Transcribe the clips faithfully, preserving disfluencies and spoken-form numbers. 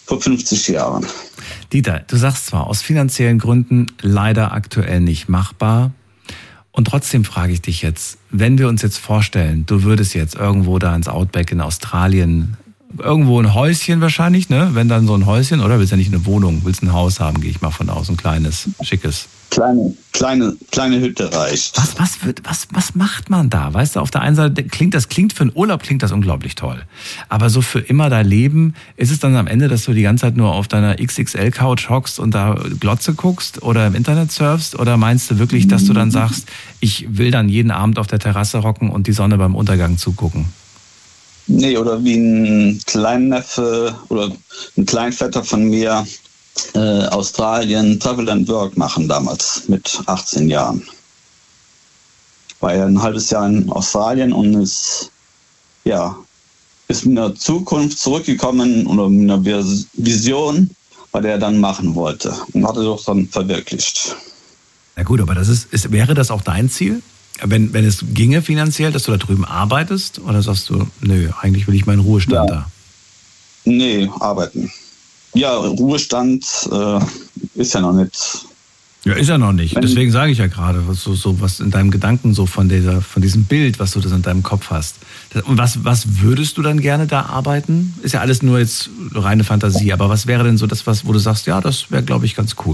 vor fünfzig Jahren. Dieter, du sagst zwar aus finanziellen Gründen leider aktuell nicht machbar. Und trotzdem frage ich dich jetzt, wenn wir uns jetzt vorstellen, du würdest jetzt irgendwo da ins Outback in Australien, irgendwo ein Häuschen wahrscheinlich, ne? Wenn dann so ein Häuschen, oder willst du ja nicht eine Wohnung, willst ein Haus haben, gehe ich mal von aus, ein kleines, schickes. Kleine, kleine, kleine Hütte reicht. Was, was, wird, was, was macht man da? Weißt du, auf der einen Seite klingt das, klingt für einen Urlaub klingt das unglaublich toll. Aber so für immer da leben, ist es dann am Ende, dass du die ganze Zeit nur auf deiner X X L-Couch hockst und da Glotze guckst oder im Internet surfst? Oder meinst du wirklich, dass du dann sagst, ich will dann jeden Abend auf der Terrasse hocken und die Sonne beim Untergang zugucken? Nee, oder wie ein Kleinneffe oder ein Kleinvetter von mir, Äh, Australien Travel and Work machen damals mit achtzehn Jahren. War ja ein halbes Jahr in Australien und ist, ja, ist mit einer Zukunft zurückgekommen oder mit einer Vision, was er dann machen wollte und hat es auch dann verwirklicht. Na gut, aber das ist, ist, wäre das auch dein Ziel? Wenn, wenn es ginge finanziell, dass du da drüben arbeitest? Oder sagst du, nö, eigentlich will ich meinen Ruhestand ja. da? Nee, arbeiten. Ja, Ruhestand äh, ist ja noch nicht. Ja, ist ja noch nicht. Deswegen sage ich ja gerade, was so, so was in deinem Gedanken so von dieser, von diesem Bild, was du das in deinem Kopf hast. Und was, was würdest du dann gerne da arbeiten? Ist ja alles nur jetzt reine Fantasie, aber was wäre denn so das, was, wo du sagst, ja, das wäre, glaube ich, ganz cool.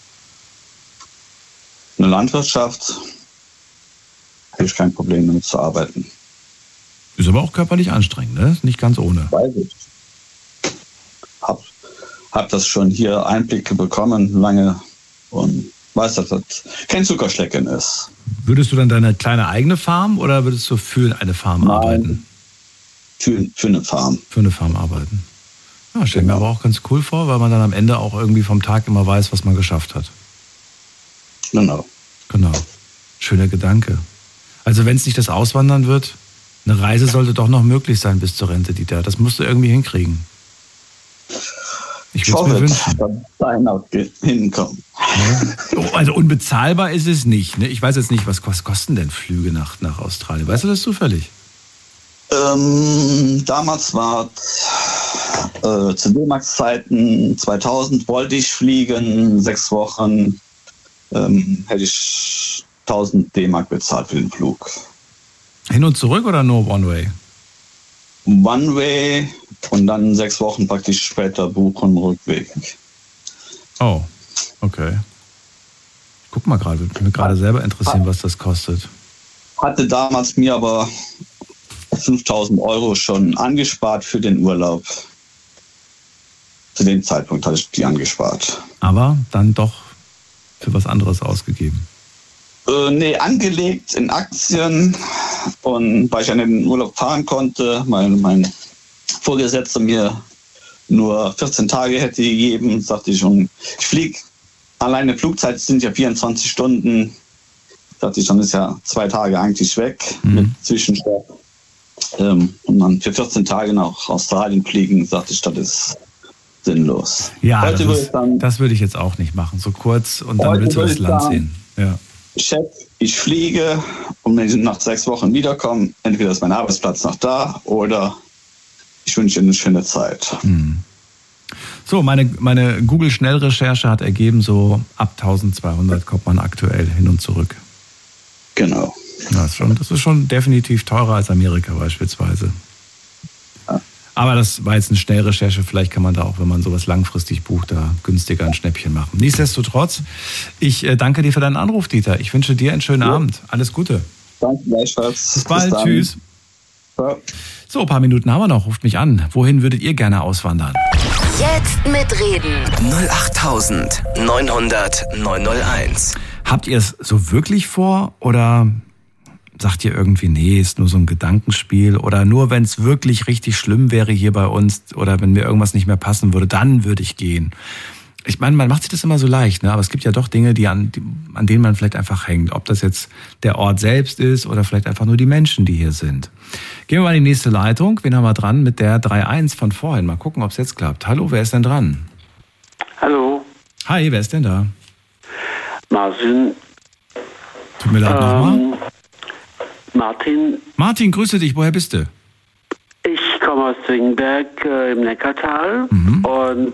Eine Landwirtschaft, habe ich kein Problem damit zu arbeiten. Ist aber auch körperlich anstrengend, ne? Ist nicht ganz ohne. Weiß ich. Hab Habe das schon hier Einblicke bekommen, lange, und weiß, dass das kein Zuckerschlecken ist. Würdest du dann deine kleine eigene Farm oder würdest du für eine Farm Nein, arbeiten? Für, für eine Farm. Für eine Farm arbeiten. Ja, stell mir Genau. aber auch ganz cool vor, weil man dann am Ende auch irgendwie vom Tag immer weiß, was man geschafft hat. Genau. Genau. Schöner Gedanke. Also wenn es nicht das Auswandern wird, eine Reise sollte doch noch möglich sein bis zur Rente, Dieter. Das musst du irgendwie hinkriegen. Ich würde es mir wünschen. Dass dahin auch hinkommen. Ja. Oh, also unbezahlbar ist es nicht. Ne? Ich weiß jetzt nicht, was, was kosten denn Flüge nach, nach Australien? Weißt du das zufällig? Ähm, damals war äh, zu D-Max-Zeiten zweitausend wollte ich fliegen, sechs Wochen ähm, hätte ich tausend D-Mark bezahlt für den Flug. Hin und zurück oder nur One-Way? One-Way und dann sechs Wochen praktisch später buchen, Rückweg. Oh, okay. Ich guck mal gerade, würde mich gerade selber interessieren, was das kostet. Hatte damals mir aber fünftausend Euro schon angespart für den Urlaub. Zu dem Zeitpunkt hatte ich die angespart. Aber dann doch für was anderes ausgegeben. Äh, nee, angelegt in Aktien, und weil ich an den Urlaub fahren konnte, mein, mein Vorgesetzter mir nur vierzehn Tage hätte gegeben, sagte ich schon, ich fliege, alleine Flugzeit sind ja vierundzwanzig Stunden, dachte ich, dann ist ja zwei Tage eigentlich weg mhm. mit Zwischenstopp. Ähm, und dann für vierzehn Tage nach Australien fliegen, sagte ich, das ist sinnlos. Ja, heute das, würde ist, ich dann, das würde ich jetzt auch nicht machen, so kurz und dann willst du das Land sehen. Ja. Chef, ich fliege und wenn ich nach sechs Wochen wiederkomme, entweder ist mein Arbeitsplatz noch da oder ich wünsche Ihnen eine schöne Zeit. Hm. So, meine, meine Google-Schnellrecherche hat ergeben, so ab eintausendzweihundert kommt man aktuell hin und zurück. Genau. Das ist schon, das ist schon definitiv teurer als Amerika beispielsweise. Ja. Aber das war jetzt eine Schnellrecherche, vielleicht kann man da auch, wenn man sowas langfristig bucht, da günstiger ein Schnäppchen machen. Nichtsdestotrotz, ich äh, danke dir für deinen Anruf, Dieter. Ich wünsche dir einen schönen ja. Abend. Alles Gute. Danke gleichfalls. Bis bald. Bis Tschüss. Ja. So, ein paar Minuten haben wir noch. Ruft mich an. Wohin würdet ihr gerne auswandern? Jetzt mitreden. null acht neun null null neun null eins. Habt ihr es so wirklich vor oder sagt ihr irgendwie, nee, ist nur so ein Gedankenspiel oder nur wenn es wirklich richtig schlimm wäre hier bei uns oder wenn mir irgendwas nicht mehr passen würde, dann würde ich gehen. Ich meine, man macht sich das immer so leicht, ne? Aber es gibt ja doch Dinge, die an, die, an denen man vielleicht einfach hängt. Ob das jetzt der Ort selbst ist oder vielleicht einfach nur die Menschen, die hier sind. Gehen wir mal in die nächste Leitung. Wen haben wir dran mit der drei eins von vorhin? Mal gucken, ob es jetzt klappt. Hallo, wer ist denn dran? Hallo. Hi, wer ist denn da? Martin. Tut mir leid, ähm, nochmal. Martin. Martin, grüße dich. Woher bist du? Ich komme aus Zwingenberg äh, im Neckartal mhm. und